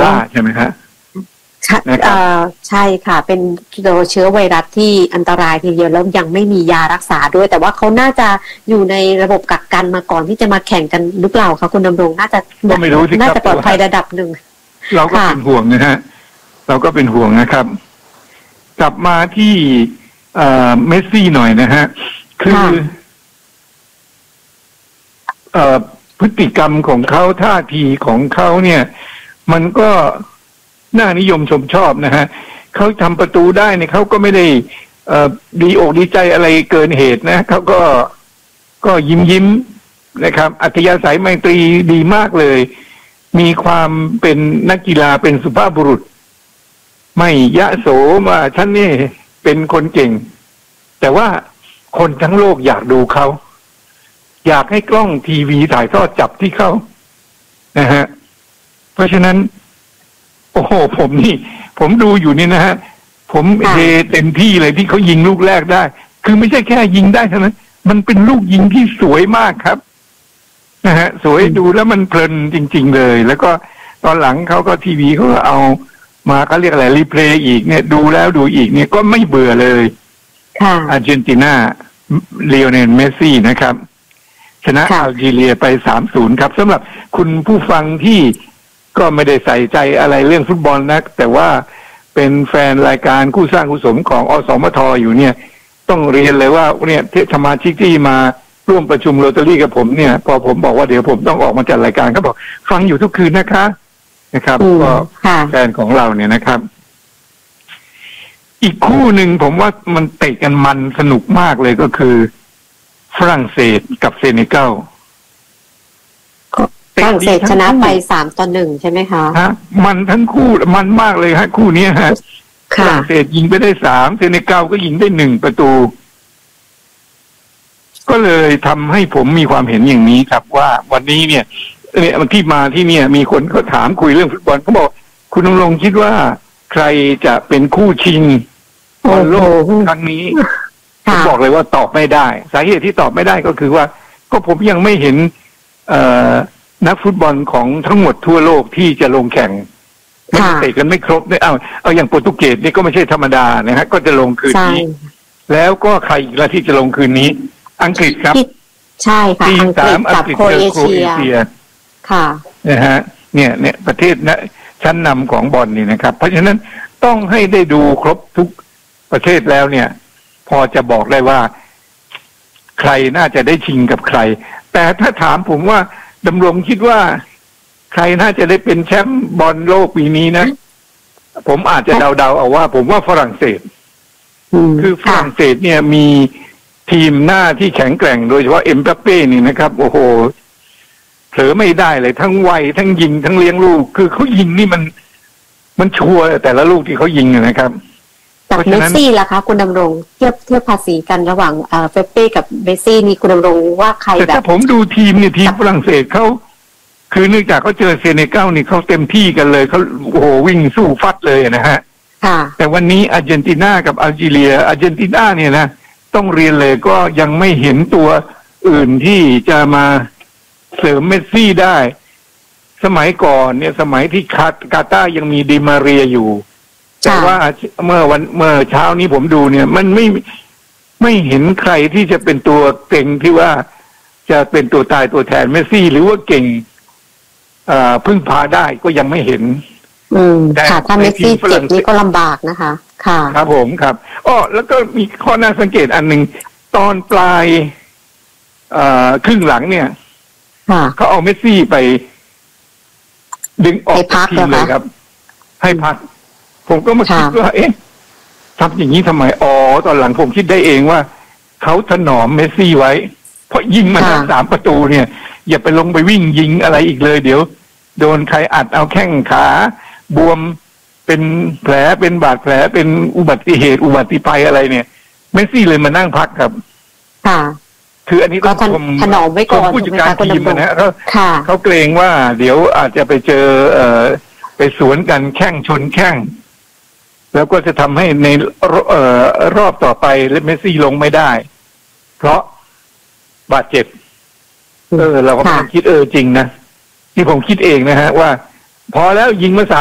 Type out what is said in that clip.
ล่าใช่ไหมฮะใช่ค่ะเป็นเชื้อไวรัสที่อันตรายทีเดียวแล้วยังไม่มียารักษาด้วยแต่ว่าเขาน่าจะอยู่ในระบบกักกันมาก่อนที่จะมาแข่งกันหรือเปล่าคะคุณดำรงน่าจะปลอดภัยระดับหนึ่งเราก็เป็นห่วงนะฮะเราก็เป็นห่วงนะครับกลับมาที่เมสซี่หน่อยนะฮะคือพฤติกรรมของเขาท่าทีของเขาเนี่ยมันก็น่านิยมชมชอบนะฮะเขาทำประตูได้เนี่ยเขาก็ไม่ได้ดีอกดีใจอะไรเกินเหตุนะเขาก็ยิ้มนะครับอัธยาศัยไมตรีดีมากเลยมีความเป็นนักกีฬาเป็นสุภาพบุรุษไม่ยะโสว่าฉันนี่เป็นคนเก่งแต่ว่าคนทั้งโลกอยากดูเขาอยากให้กล้องทีวีถ่ายทอดจับที่เขานะฮะเพราะฉะนั้นโอ้โหผมดูอยู่นี่นะฮะผมเฮเต็มที่เลยที่เขายิงลูกแรกได้คือไม่ใช่แค่ยิงได้เท่านั้นมันเป็นลูกยิงที่สวยมากครับนะฮะสวยดูแล้วมันเพลินจริงๆเลยแล้วก็ตอนหลังเขาก็ทีวีเขาก็เอามาเขาเรียกอะไรรีเพลย์อีกเนี่ยดูแล้วดูอีกเนี่ยก็ไม่เบื่อเลยอาร์เจนตินาลีโอเนลเมสซี่นะครับชนะอัลจีเรียไป 3-0 ครับสำหรับคุณผู้ฟังที่ก็ไม่ได้ใส่ใจอะไรเรื่องฟุตบอลนักแต่ว่าเป็นแฟนรายการคู่สร้างคู่สมของอสมทอยู่เนี่ยต้องเรียนเลยว่าเนี่ยสมาชิกที่มาร่วมประชุมโรตารี่กับผมเนี่ยพอผมบอกว่าเดี๋ยวผมต้องออกมาจัดรายการเขาบอกฟังอยู่ทุกคืนนะคะนะครับก็แฟนของเราเนี่ยนะครับอีกคู่หนึ่งผมว่ามันเตะกันมันสนุกมากเลยก็คือฝรั่งเศสกับเซเนกัลฝรั่งเศสชนะไป3-1ใช่ไหมคะมันทั้งคู่มันมากเลยฮะคู่นี้ฮะฝรั่งเศสยิงไปได้3เซเนกัลก็ยิงได้1ประตูก็เลยทำให้ผมมีความเห็นอย่างนี้ครับว่าวันนี้เนี่ยที่มาที่เนี่ยมีคนเขาถามคุยเรื่องฟุตบอลเขาบอกคุณณรงค์คิดว่าใครจะเป็นคู่ชิงบอลโลกครั้งนี้ผมบอกเลยว่าตอบไม่ได้สาเหตุที่ตอบไม่ได้ก็คือว่าก็ผมยังไม่เห็นนักฟุตบอลของทั้งหมดทั่วโลกที่จะลงแข่งไม่เตะกันไม่ครบเนี่ยเอาอย่างโปรตุเกสนี่ก็ไม่ใช่ธรรมดานะฮะก็จะลงคืนนี้แล้วก็ใครอีกละที่จะลงคืนนี้อังกฤษครับใช่ค่ะอังกฤษกับโครเอเชียค่ะนะฮะเนี่ยประเทศนะชั้นนำของบอลนี่นะครับเพราะฉะนั้นต้องให้ได้ดูครบทุกประเทศแล้วเนี่ยพอจะบอกได้ว่าใครน่าจะได้ชิงกับใครแต่ถ้าถามผมว่าดำรงคิดว่าใครน่าจะได้เป็นแชมป์บอลโลกปีนี้นะผมอาจจะเดาเอาว่าผมว่าฝรั่งเศสคือฝรั่งเศสเนี่ยมีทีมหน้าที่แข็งแกร่งโดยเฉพาะเอ็มบัปเป้นี่นะครับโอ้โหเผลอไม่ได้เลยทั้งไวทั้งยิงทั้งเลี้ยงลูกคือเขายิงนี่มันชัวร์แต่ละลูกที่เขายิงนะครับจากเมสซี่ล่ะคะคุณดำรงเทียบภาษีกันระหว่างเฟเป้กับเมสซี่นี่คุณดำรงว่าใครแบบแต่ถ้าผมดูทีมเนี่ยทีมฝรั่งเศสเขาคือเนื่องจากเขาเจอเซเนกัลนี่เขาเต็มที่กันเลยเขาโอ้โหวิ่งสู้ฟัดเลยนะฮะแต่วันนี้อาร์เจนตินากับอัลจีเรียอาร์เจนตินาเนี่ยนะต้องเรียนเลยก็ยังไม่เห็นตัวอื่นที่จะมาเสริมเมสซี่ได้สมัยก่อนเนี่ยสมัยที่กาตาร์ยังมีดิมาเรียอยู่แต่ว่าเมื่อเช้านี้ผมดูเนี่ยมันไม่เห็นใครที่จะเป็นตัวเก่งที่ว่าจะเป็นตัวตายตัวแทนเมสซี่หรือว่าเก่งพึ่งพาได้ก็ยังไม่เห็นแต่ถ้าเมสซี่เจ็บนี่ก็ลำบากนะคะค่ะครับผมครับแล้วก็มีข้อน่าสังเกตอันหนึ่งตอนปลายครึ่งหลังเนี่ยเขาเอาเมสซี่ไปดึงออกจากทีมเลยครับให้พักผมก็มาคิดว่าทำอย่างนี้ทำไมตอนหลังผมคิดได้เองว่าเขาถนอมเมสซี่ไว้เพราะยิงมา3ประตูเนี่ยอย่าไปลงไปวิ่งยิงอะไรอีกเลยเดี๋ยวโดนใครอัดเอาแข้งขาบวมเป็นแผลเป็นบาดแผลเป็นอุบัติเหตุอุบัติภัยอะไรเนี่ยเมสซี่เลยมานั่งพักครับคืออันนี้ต้องถนอมไว้ก่อนผู้จัดการทีมนะเขาเกรงว่าเดี๋ยวอาจจะไปเจอไปสวนกันแข้งชนแข้งแล้วก็จะทำให้ในรอบต่อไปเมสซี่ลงไม่ได้เพราะบาดเจ็บเราก็คิดจริงนะที่ผมคิดเองนะฮะว่าพอแล้วยิงมา